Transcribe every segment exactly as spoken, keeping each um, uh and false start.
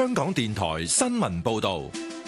香港電台新聞報道。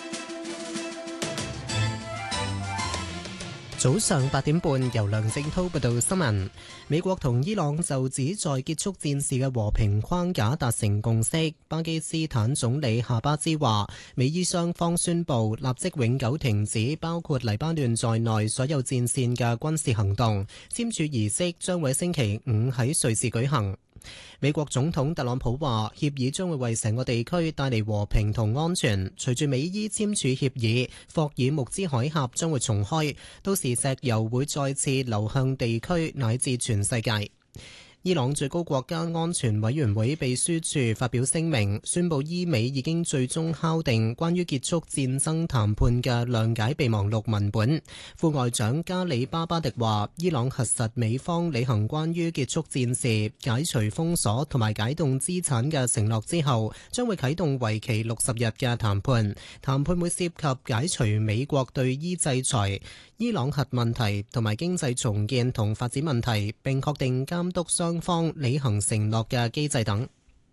早上八點半，由梁正濤報道新聞。美國同伊朗就旨在結束戰事嘅和平框架達成共識。巴基斯坦總理夏巴茲話，美伊雙方宣布立即永久停止包括黎巴嫩在內所有戰線嘅軍事行動。簽署儀式將會星期五喺瑞士舉行。美國總統特朗普話，協議將會為成個地區帶嚟和平同安全。隨住美伊簽署協議，霍爾木茲海峽將會重開，到時石油會再次流向地區乃至全世界。伊朗最高國家安全委員會秘書處發表聲明，宣布伊美已經最終敲定關於結束戰爭談判嘅諒解備忘錄文本。副外長加里巴巴迪話，伊朗核實美方履行關於結束戰事、解除封鎖同埋解凍資產嘅承諾之後，將會啟動為期六十日嘅談判。談判會涉及解除美國對伊制裁、伊朗核問題同埋經濟重建同發展問題，並確定監督雙方履行承諾嘅機制等。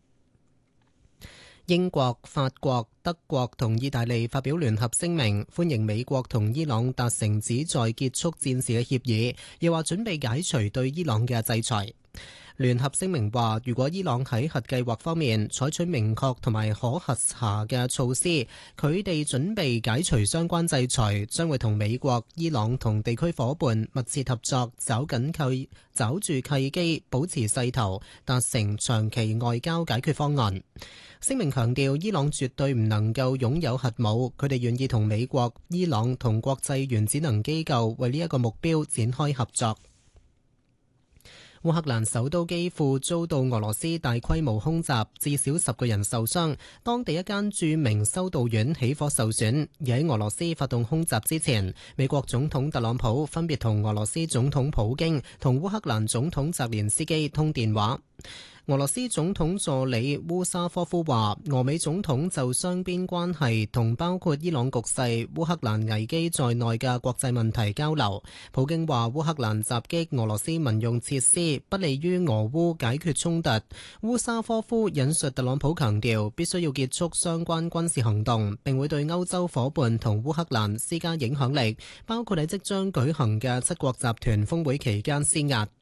英國、法國、德國同意大利發表聯合聲明，歡迎美國同伊朗達成旨在結束戰事嘅協議，又話準備解除對伊朗嘅制裁。聯合聲明話，如果伊朗喺核計劃方面採取明確同埋可核查嘅措施，佢哋準備解除相關制裁，將會同美國、伊朗同地區伙伴密切合作，找緊契找住契機，保持勢頭，達成長期外交解決方案。聲明強調，伊朗絕對唔能夠擁有核武，佢哋願意同美國、伊朗同國際原子能機構為呢一個目標展開合作。烏克蘭首都基輔遭到俄羅斯大規模空襲，至少十個人受傷。當地一間著名修道院起火受損。而喺俄羅斯發動空襲之前，美國總統特朗普分別同俄羅斯總統普京同烏克蘭總統澤連斯基通電話。俄羅斯總統助理烏沙科夫話，俄美總統就雙邊關係同包括伊朗局勢、烏克蘭危機在內嘅國際問題交流。普京話，烏克蘭襲擊俄羅斯民用設施，不利於俄烏解決衝突。烏沙科夫引述特朗普強調，必須要結束相關軍事行動，並會對歐洲夥伴同烏克蘭施加影響力，包括喺即將舉行嘅七國集團峰會期間施壓。